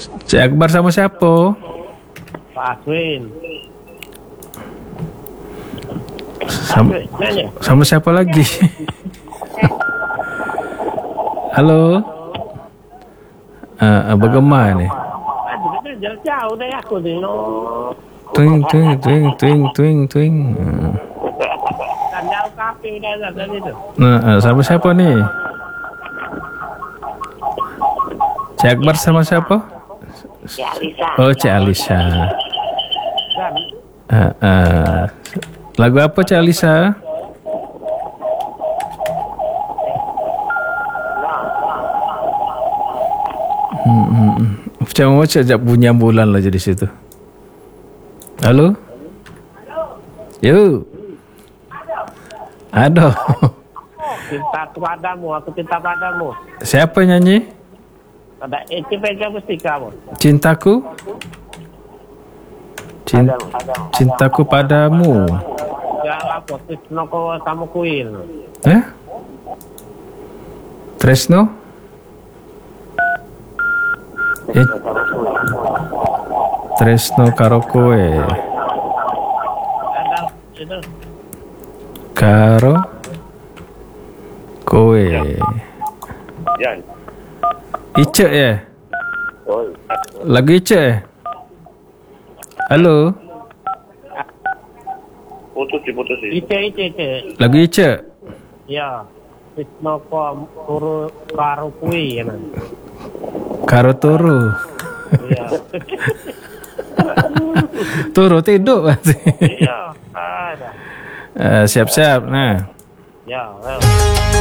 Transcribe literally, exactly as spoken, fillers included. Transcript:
Cik Akbar sama siapa? Pak Aswin. Sama, Aswin, nanya. sama siapa lagi? Halo. Ah, uh, bagaimana ni? Aduh, dia jauh-jauh dari aku ni. No. Twing, twing, twing, twing, twing, twing. Dan jauh kafe dah tadi tu. Nah, uh, sama siapa ni? Cik Akbar sama siapa? Cik Alisa. Oh, Cik Alisa. Dan Uh, uh. Lagu apa Cik Alisa? Hmm, hmm, hmm. Macam mana sekejap bunyi ambulan lah jadi situ. Halo? Yo. Aduh. cinta kepadamu, aku cinta padamu. Siapa nyanyi? Ada Eci Vega Mustika mu. Cintaku? Cin cintaku padamu. Ya apa? Tresno ko sama kuil. Eh? Tresno? Eh, Tresno karo kowe. Ada itu. Karo kowe. Yan. Icek ya? Oh. Lagu Icek ya? Halo? Putus diputus sih. Ice ice ice. Lagu Icek? Ya. Tresno ko turu karo kuil. Karo turu. Ya. Turu tidur pasti. Ya. Ada. Uh, siap-siap. Nah. Ya.